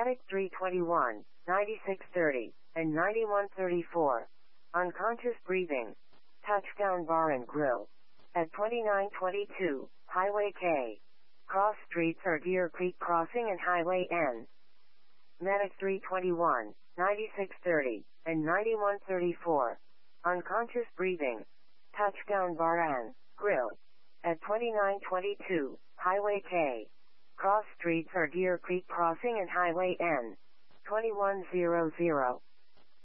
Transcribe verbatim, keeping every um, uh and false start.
Medic three twenty-one, ninety-six thirty, and ninety-one thirty-four. Unconscious breathing. Touchdown bar and grill. At twenty-nine twenty-two, Highway K. Cross streets are Deer Creek Crossing and Highway N. Medic three twenty-one, ninety-six thirty, and ninety-one thirty-four. Unconscious breathing. Touchdown bar and grill. At twenty-nine twenty-two, Highway K. Cross streets are Deer Creek Crossing and Highway N. twenty-one hundred.